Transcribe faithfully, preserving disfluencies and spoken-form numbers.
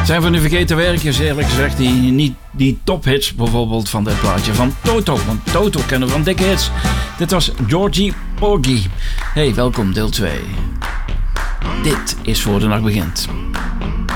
Zijn van die vergeten werkjes, eerlijk gezegd, die, niet die tophits bijvoorbeeld van dit plaatje van Toto. Want Toto kennen we van dikke hits. Dit was Georgie Porgy. Hey, welkom deel twee. Dit is Voor de Nacht Begint.